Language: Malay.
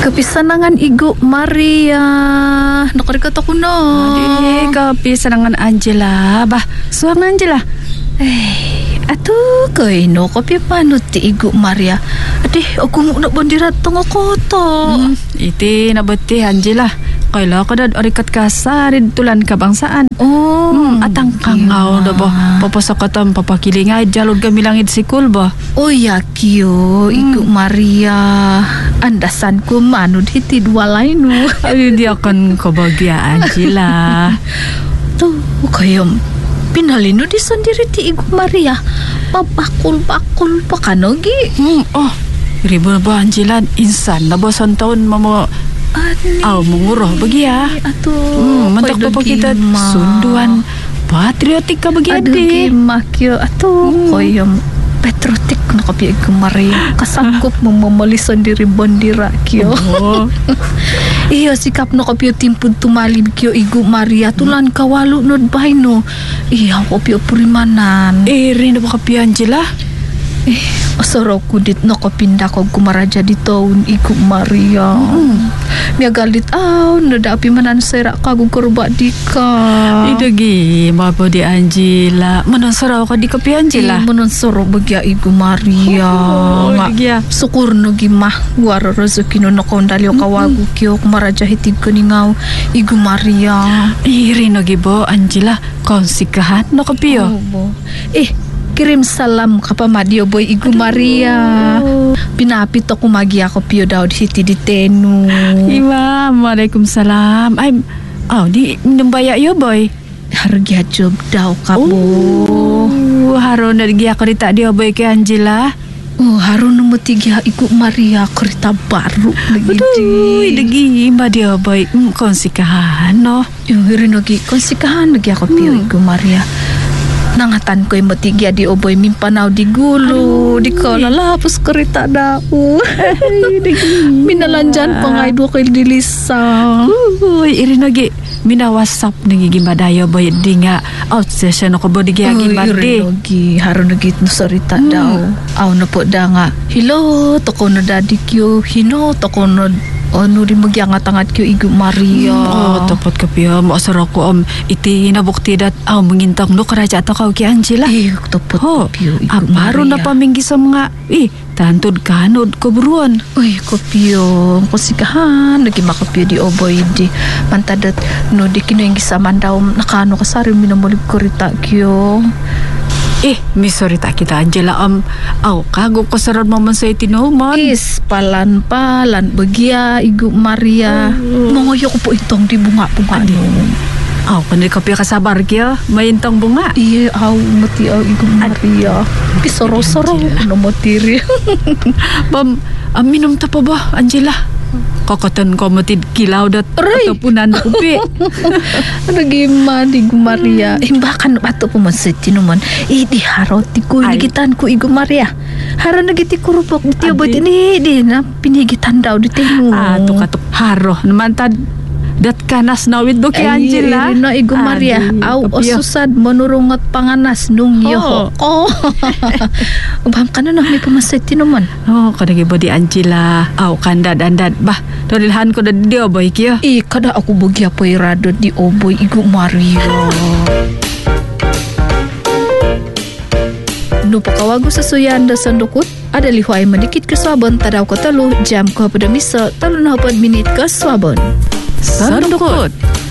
Kapisanangan Igu Maria. Nakarikata ko na. Adi, kapisanangan Angela. Bah, suang Angela. Ato kay no kapi panot ti Igu Maria. Adi, ako na bandirat tong ako to. Iti nabati Angela. Kaila ka dad arikat kasarid tulan kabangsaan. Atang kangaw na ba? Papasakatam papakilingay jalod kami langit sikul ba? O yakyo, Igu Maria. Andasan ko manod hitid walay no. Ay, di akan kabagya Angela. To, kayam pinalino di sendiri ti Igu Maria. Mabakul-bakul pa kanogi. Ribo na ba Angela? Insan na ba taon mamo menguroh bagi ya. Ato, mentak pa kita sunduan patriotik ka bagi ade. Aduh gimakyo. Ato, koyam patriotik na kapi Igu Maria. Kasangkup memamali sendiri bandira kyo. Iya sikap na kapi timpud tumalib kyo Igu Maria. Tulan kawalu nod bay no. Iya kapi purimanan. Rin na ba kapi Angela? Asaro kudit na kapinda ko gumaraja di taon Igu Maria. Miagalit nadapi manan serak kagong korba di ka. Idagi mapa di Angela. Manansaraw ka di kapi Angela. Manansaraw bagya Igu Maria. Sukur no gimah waro rezeki no nakondalyo kawagu kyo kumaraja hitib kaningaw Igu Maria. Iri no gibo Angela konsikahan no kapiyo. Kirim salam kapamadio boy Igu Maria. Pinapit ako magi ako piyo daw hiti di tenu. Waalaikumsalam. Ay, di nambaya yo boy. Harga job daw kabo. Haron na giya ko rita di boy kay Angela. Haron mo tiga Igu Maria kereta baru lagi. Lagi mba dia boy konsikahan no. Yung lagi konsikahan lagi ako piyo Igu Maria. Nangatan ko'y matigya di oboy mimpanaw di gulo. Di ko lalapos kereta daw. Minalanjan pa nga ido ko'y dilisa. Iri nagi minawasap nagigimadayo boy di nga out session ako bo di gimadi. Iri nagi haron nagi nusarita daw. Aw na po da nga. Hilo toko no dadi kyo. Hino toko no rin magyangat-angat kyo Igu Maria. Tapat ka piya. Maasara ko iti nabukti dat mangintang no karaja ato ka kay Angela. Tapat ka piyo Igu Maria. Aparo na paminggi sa mga tantod kanod ko buruan. Kopiyo. Kusikahan. Lagi makapiyo di oboy di. Mantadat no di kino yung gisaman daw nakano kasari minamulib ko rita kyo. Misorita kita Angela kago ko sarad mo man sa itinuman. Palan bagya Igu Maria. Mangoyo ko po itong di bunga-bunga no. Kanil ka piya kasabar kya may intang bunga. Mati Igu Maria. Pisoro-soro no matiri. Minum ta pa ba Angela? Kakatan ko matid kilaw dat atapunan na kupi. Nagiman Igu Maria. Bahkan ato po masiti naman. Di harot ti ko nagitan ko Igu Maria. Haro nagiti kurupok dito ba ini di na pinigitan daw dito no. Tukatok haro naman tad dat kanas na with do kay Angela. No Igu Maria. Osusad manurungot panganas nung yoho. Ubam ka na may pumasiti naman. Kadagi ba di Angela. Kandad-andad. Bah, torilhan ko na di oboy kya. Kada ako bagya po irado di oboy Igu Maria. No pakawago sa suyan da sandukot. Ada lihuay manikit ka swabon. Tadaw ko talo. Jam ko pada misa. Talo na hapad minit ka swabon. Sandukot.